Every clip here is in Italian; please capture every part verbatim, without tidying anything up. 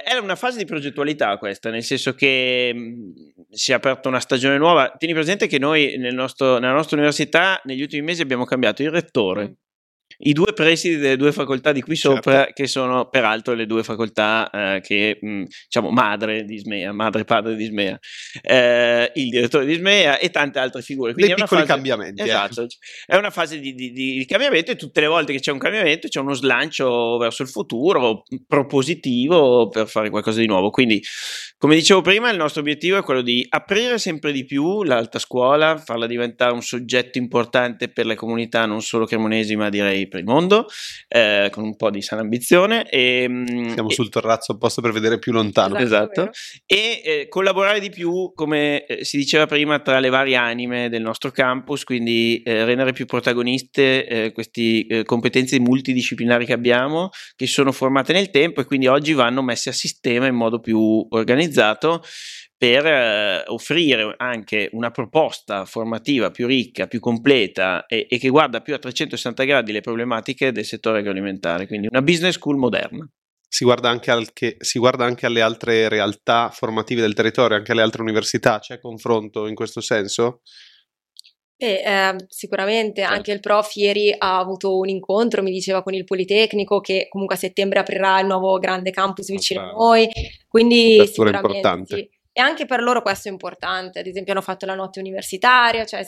è una fase di progettualità questa, nel senso che mh, si è aperta una stagione nuova. Tieni presente che noi nel nostro, nella nostra università negli ultimi mesi abbiamo cambiato il rettore, i due presidi delle due facoltà di qui sopra, certo, che sono peraltro le due facoltà eh, che mh, diciamo madre di Ismea, madre e padre di Ismea, eh, il direttore di Ismea e tante altre figure. Quindi dei è piccoli una fase, cambiamenti. Esatto, eh. è una fase di, di, di cambiamento, e tutte le volte che c'è un cambiamento c'è uno slancio verso il futuro propositivo per fare qualcosa di nuovo. Quindi, come dicevo prima, il nostro obiettivo è quello di aprire sempre di più l'alta scuola, farla diventare un soggetto importante per le comunità non solo cremonesi ma direi per il mondo, eh, con un po' di sana ambizione. E, Siamo e, sul terrazzo apposta per vedere più lontano. Esatto, e eh, collaborare di più, come eh, si diceva prima, tra le varie anime del nostro campus, quindi eh, rendere più protagoniste eh, queste eh, competenze multidisciplinari che abbiamo, che sono formate nel tempo e quindi oggi vanno messe a sistema in modo più organizzato, per eh, offrire anche una proposta formativa più ricca, più completa e, e che guarda più a trecentosessanta gradi le problematiche del settore agroalimentare, quindi una business school moderna. Si guarda anche, al che, si guarda anche alle altre realtà formative del territorio, anche alle altre università, c'è confronto in questo senso? Beh, eh, sicuramente certo. Anche il prof ieri ha avuto un incontro, mi diceva, con il Politecnico, che comunque a settembre aprirà il nuovo grande campus vicino a noi, quindi sicuramente importante. Sì. E anche per loro questo è importante, ad esempio hanno fatto la notte universitaria, cioè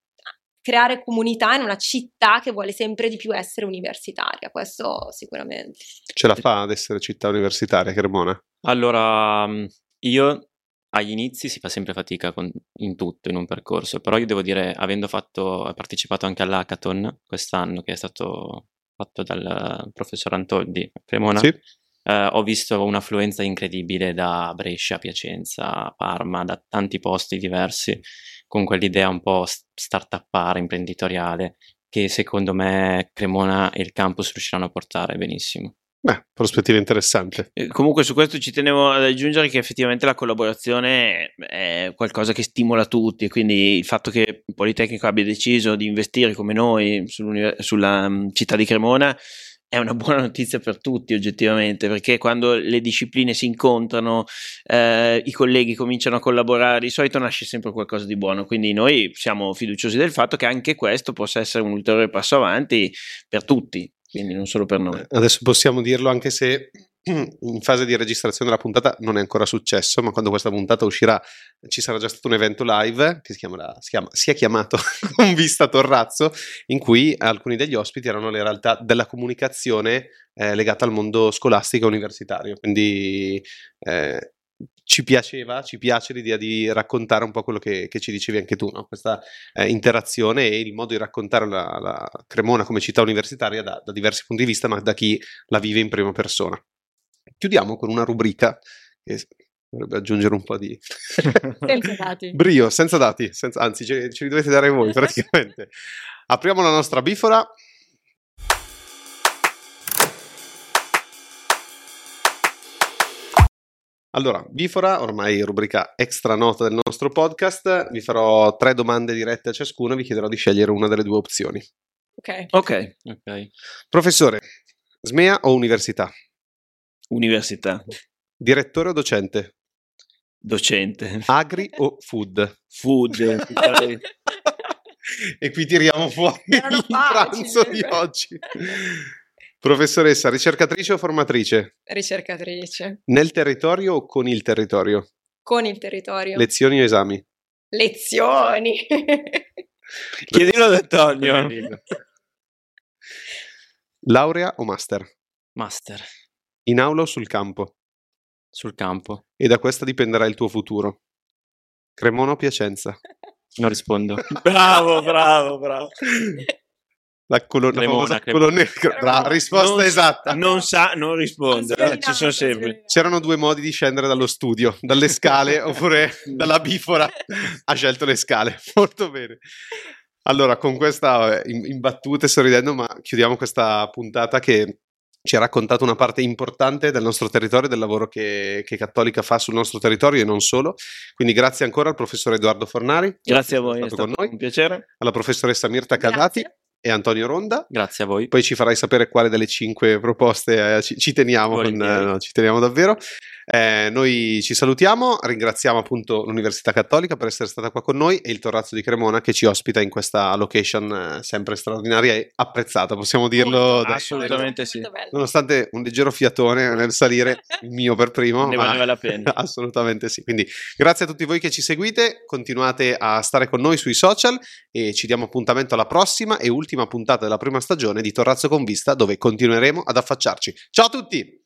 creare comunità in una città che vuole sempre di più essere universitaria, questo sicuramente. Ce la fa ad essere città universitaria, Cremona? Allora, io agli inizi si fa sempre fatica con, in tutto, in un percorso, però io devo dire, avendo fatto, partecipato anche all'hackathon quest'anno, che è stato fatto dal professor Antoldi a Cremona, sì. Uh, ho visto un'affluenza incredibile da Brescia, Piacenza, Parma, da tanti posti diversi, con quell'idea un po' start-upare, imprenditoriale, che secondo me Cremona e il campus riusciranno a portare benissimo. Beh, prospettiva interessante. Eh, comunque su questo ci tenevo ad aggiungere che effettivamente la collaborazione è qualcosa che stimola tutti, quindi il fatto che il Politecnico abbia deciso di investire come noi sulla um, città di Cremona è una buona notizia per tutti oggettivamente, perché quando le discipline si incontrano, eh, i colleghi cominciano a collaborare, di solito nasce sempre qualcosa di buono, quindi noi siamo fiduciosi del fatto che anche questo possa essere un ulteriore passo avanti per tutti, quindi non solo per noi. Adesso possiamo dirlo, anche se in fase di registrazione della puntata non è ancora successo, ma quando questa puntata uscirà ci sarà già stato un evento live che si, chiamerà, si, chiama, si è chiamato Con Vista Torrazzo, in cui alcuni degli ospiti erano le realtà della comunicazione eh, legata al mondo scolastico e universitario, quindi eh, ci piaceva, ci piace l'idea di raccontare un po' quello che, che ci dicevi anche tu, no? Questa eh, interazione e il modo di raccontare la, la Cremona come città universitaria da, da diversi punti di vista, ma da chi la vive in prima persona. Chiudiamo con una rubrica che dovrebbe aggiungere un po' di senza dati. brio, senza dati, senza, anzi ce, ce li dovete dare voi praticamente. Apriamo la nostra bifora. Allora, bifora, ormai rubrica extra nota del nostro podcast, vi farò tre domande dirette a ciascuno e vi chiederò di scegliere una delle due opzioni. Ok. Ok. Ok. Professore, Smea o università? Università. Direttore o docente? Docente. Agri o food? Food. E qui tiriamo fuori il pranzo di oggi. Professoressa, ricercatrice o formatrice? Ricercatrice. Nel territorio o con il territorio? Con il territorio. Lezioni o esami? Lezioni. Chiedilo ad Antonio. Laurea o master? Master. In aula o sul campo? Sul campo. E da questa dipenderà il tuo futuro. Cremona o Piacenza? Non rispondo. Bravo, bravo, bravo. La colonna, Cremona, colonna, Cremona. Risposta non, esatta. Non sa, non risponde. Eh, ci sono sempre. C'erano due modi di scendere dallo studio, dalle scale oppure dalla bifora. Ha scelto le scale. Molto bene. Allora, con questa in, in battute, sorridendo, ma chiudiamo questa puntata che ci ha raccontato una parte importante del nostro territorio, del lavoro che, che Cattolica fa sul nostro territorio e non solo. Quindi grazie ancora al professor Edoardo Fornari. Grazie a voi, è stato stato con noi. Un piacere. Alla professoressa Mirta Casati. Grazie. E Antonio Ronda. Grazie a voi. Poi ci farai sapere quale delle cinque proposte eh, ci, ci teniamo con, eh, no, ci teniamo davvero. Eh, noi ci salutiamo, ringraziamo appunto l'Università Cattolica per essere stata qua con noi e il Torrazzo di Cremona che ci ospita in questa location eh, sempre straordinaria e apprezzata, possiamo dirlo. Molto, dai, assolutamente sì. Nonostante un leggero fiatone nel salire, il mio per primo, ne ma valeva la pena. Assolutamente sì. Quindi grazie a tutti voi che ci seguite, continuate a stare con noi sui social e ci diamo appuntamento alla prossima e ultima puntata della prima stagione di Torrazzo con Vista, dove continueremo ad affacciarci. Ciao a tutti!